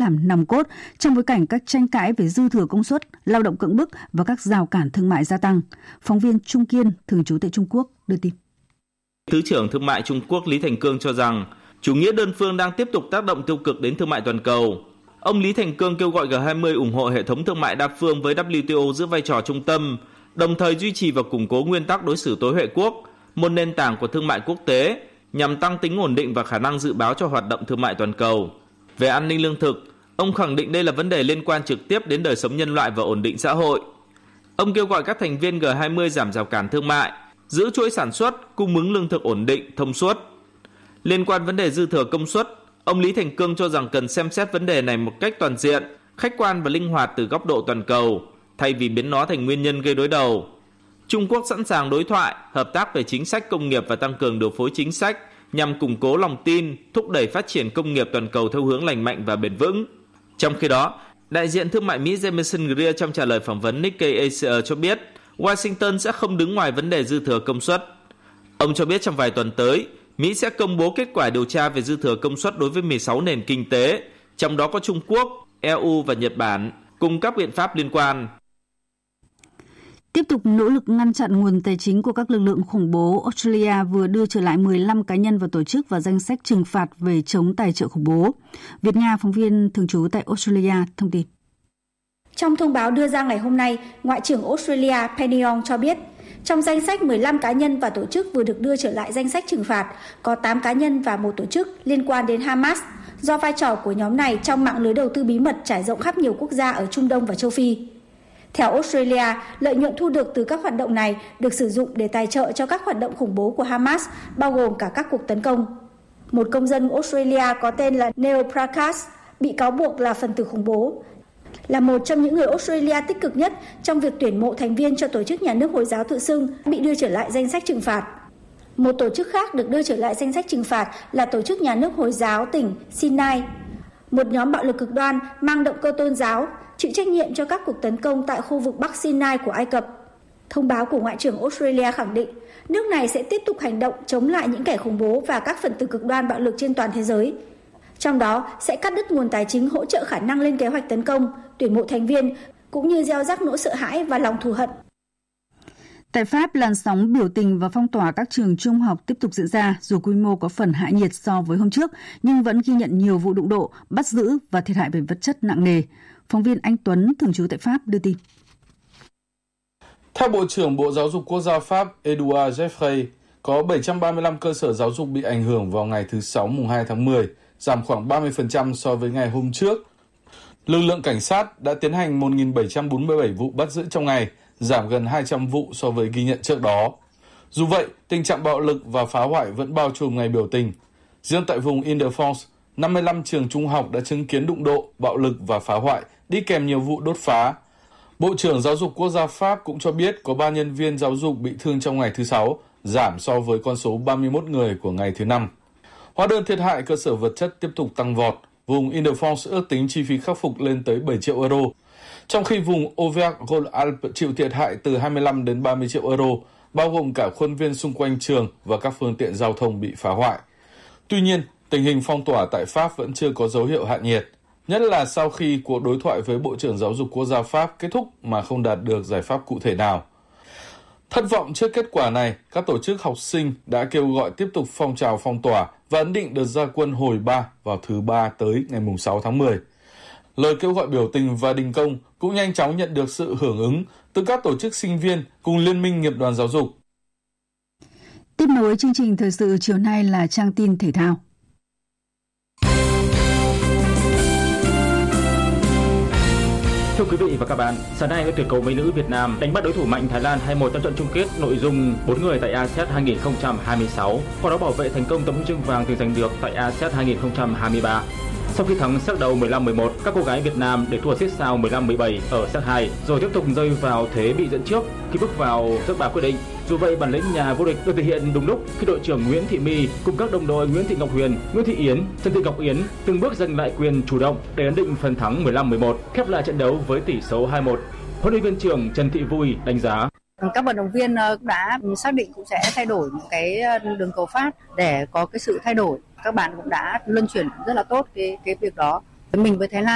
cảm nòng cốt trong bối cảnh các tranh cãi về dư thừa công suất, lao động cưỡng bức và các rào cản thương mại gia tăng. Phóng viên Trung Kiên, thường trú tại Trung Quốc, đưa tin. Thứ trưởng Thương mại Trung Quốc Lý Thành Cương cho rằng chủ nghĩa đơn phương đang tiếp tục tác động tiêu cực đến thương mại toàn cầu. Ông Lý Thành Cương kêu gọi G20 ủng hộ hệ thống thương mại đa phương với WTO giữ vai trò trung tâm, đồng thời duy trì và củng cố nguyên tắc đối xử tối huệ quốc, một nền tảng của thương mại quốc tế, nhằm tăng tính ổn định và khả năng dự báo cho hoạt động thương mại toàn cầu. Về an ninh lương thực, ông khẳng định đây là vấn đề liên quan trực tiếp đến đời sống nhân loại và ổn định xã hội. Ông kêu gọi các thành viên G20 giảm rào cản thương mại, giữ chuỗi sản xuất, cung ứng lương thực ổn định, thông suốt. Liên quan vấn đề dư thừa công suất, ông Lý Thành Cương cho rằng cần xem xét vấn đề này một cách toàn diện, khách quan và linh hoạt từ góc độ toàn cầu, thay vì biến nó thành nguyên nhân gây đối đầu. Trung Quốc sẵn sàng đối thoại, hợp tác về chính sách công nghiệp và tăng cường điều phối chính sách nhằm củng cố lòng tin, thúc đẩy phát triển công nghiệp toàn cầu theo hướng lành mạnh và bền vững. Trong khi đó, đại diện thương mại Mỹ Jamieson Greer trong trả lời phỏng vấn Nikkei Asia cho biết Washington sẽ không đứng ngoài vấn đề dư thừa công suất. Ông cho biết trong vài tuần tới, Mỹ sẽ công bố kết quả điều tra về dư thừa công suất đối với 16 nền kinh tế, trong đó có Trung Quốc, EU và Nhật Bản, cùng các biện pháp liên quan. Tiếp tục nỗ lực ngăn chặn nguồn tài chính của các lực lượng khủng bố, Australia vừa đưa trở lại 15 cá nhân và tổ chức vào danh sách trừng phạt về chống tài trợ khủng bố. Việt Nga, phóng viên thường trú tại Australia, thông tin. Trong thông báo đưa ra ngày hôm nay, Ngoại trưởng Australia Penny Wong cho biết, trong danh sách 15 cá nhân và tổ chức vừa được đưa trở lại danh sách trừng phạt, có 8 cá nhân và một tổ chức liên quan đến Hamas, do vai trò của nhóm này trong mạng lưới đầu tư bí mật trải rộng khắp nhiều quốc gia ở Trung Đông và châu Phi. Theo Australia, lợi nhuận thu được từ các hoạt động này được sử dụng để tài trợ cho các hoạt động khủng bố của Hamas, bao gồm cả các cuộc tấn công. Một công dân Australia có tên là Neil Prakash bị cáo buộc là phần tử khủng bố, là một trong những người Australia tích cực nhất trong việc tuyển mộ thành viên cho tổ chức nhà nước Hồi giáo tự xưng bị đưa trở lại danh sách trừng phạt. Một tổ chức khác được đưa trở lại danh sách trừng phạt là tổ chức nhà nước Hồi giáo tỉnh Sinai, một nhóm bạo lực cực đoan mang động cơ tôn giáo, chịu trách nhiệm cho các cuộc tấn công tại khu vực Bắc Sinai của Ai Cập. Thông báo của Ngoại trưởng Australia khẳng định nước này sẽ tiếp tục hành động chống lại những kẻ khủng bố và các phần tử cực đoan bạo lực trên toàn thế giới. Trong đó sẽ cắt đứt nguồn tài chính hỗ trợ khả năng lên kế hoạch tấn công, tuyển mộ thành viên, cũng như gieo rắc nỗi sợ hãi và lòng thù hận. Tại Pháp, làn sóng biểu tình và phong tỏa các trường trung học tiếp tục diễn ra, dù quy mô có phần hạ nhiệt so với hôm trước, nhưng vẫn ghi nhận nhiều vụ đụng độ, bắt giữ và thiệt hại về vật chất nặng nề. Phóng viên Anh Tuấn, thường trú tại Pháp, đưa tin. Theo Bộ trưởng Bộ Giáo dục Quốc gia Pháp Edouard Jeffrey, có 735 cơ sở giáo dục bị ảnh hưởng vào ngày thứ Sáu mùng 2 tháng 10, giảm khoảng 30% so với ngày hôm trước. Lực lượng cảnh sát đã tiến hành 1.747 vụ bắt giữ trong ngày, giảm gần 200 vụ so với ghi nhận trước đó. Dù vậy, tình trạng bạo lực và phá hoại vẫn bao trùm ngày biểu tình. Riêng tại vùng Île-de-France, 55 trường trung học đã chứng kiến đụng độ, bạo lực và phá hoại, đi kèm nhiều vụ đốt phá. Bộ trưởng Giáo dục Quốc gia Pháp cũng cho biết có 3 nhân viên giáo dục bị thương trong ngày thứ Sáu, giảm so với con số 31 người của ngày thứ Năm. Hóa đơn thiệt hại cơ sở vật chất tiếp tục tăng vọt. Vùng Île-de-France ước tính chi phí khắc phục lên tới 7 triệu euro, trong khi vùng Auvergne-Rhône-Alpes chịu thiệt hại từ 25 đến 30 triệu euro, bao gồm cả khuôn viên xung quanh trường và các phương tiện giao thông bị phá hoại. Tuy nhiên, tình hình phong tỏa tại Pháp vẫn chưa có dấu hiệu hạ nhiệt, nhất là sau khi cuộc đối thoại với Bộ trưởng Giáo dục Quốc gia Pháp kết thúc mà không đạt được giải pháp cụ thể nào. Thất vọng trước kết quả này, các tổ chức học sinh đã kêu gọi tiếp tục phong trào phong tỏa và ấn định đợt ra quân hồi 3 vào thứ Ba tới ngày 6 tháng 10. Lời kêu gọi biểu tình và đình công cũng nhanh chóng nhận được sự hưởng ứng từ các tổ chức sinh viên cùng Liên minh nghiệp đoàn giáo dục. Tiếp nối chương trình thời sự chiều nay là trang tin thể thao. Thưa quý vị và các bạn, sáng nay đội tuyển cầu mây nữ Việt Nam đánh bắt đối thủ mạnh Thái Lan 2-1 trong trận chung kết nội dung 4 người tại ASEAN 2026, qua đó bảo vệ thành công tấm huy chương vàng từng giành được tại ASEAN 2023. Sau khi thắng set đầu 15-11, các cô gái Việt Nam để thua set sau 15-17 ở set 2, rồi tiếp tục rơi vào thế bị dẫn trước khi bước vào set 3 quyết định. Dù vậy, bản lĩnh nhà vô địch được thể hiện đúng lúc khi đội trưởng Nguyễn Thị My cùng các đồng đội Nguyễn Thị Ngọc Huyền, Nguyễn Thị Yến, Trần Thị Ngọc Yến từng bước giành lại quyền chủ động để ấn định phần thắng 15-11, khép lại trận đấu với tỷ số 2-1. Huấn luyện viên trưởng Trần Thị Vui đánh giá: các vận động viên đã xác định cũng sẽ thay đổi một cái đường cầu phát để có cái sự thay đổi. Các bạn cũng đã luân chuyển rất là tốt cái việc đó. Mình với Thái Lan